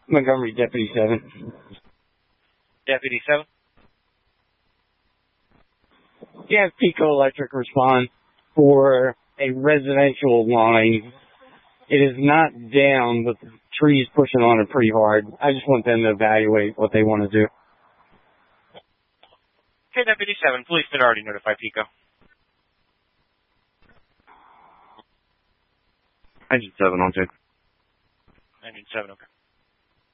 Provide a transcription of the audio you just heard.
Montgomery, Deputy 7. Deputy 7? Yeah, Pico Electric respond for a residential line. It is not down, but the tree's pushing on it pretty hard. I just want them to evaluate what they want to do. Okay, Deputy 7. Police did already notify Pico. Engine 7 on check. Engine 7, okay.